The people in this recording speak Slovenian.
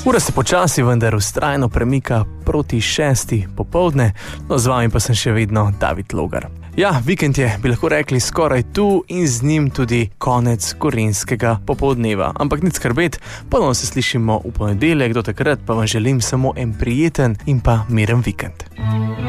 Ura se počasi, vendar vztrajno premika proti 6. popoldne, no z vami pa sem še vedno David Logar. Ja, vikend je, bi lahko rekli, skoraj tu in z njim tudi konec korenskega popoldneva. Ampak nič skrbeti, ponovno se slišimo v ponedeljek, do takrat pa vam želim samo en prijeten in pa miren vikend.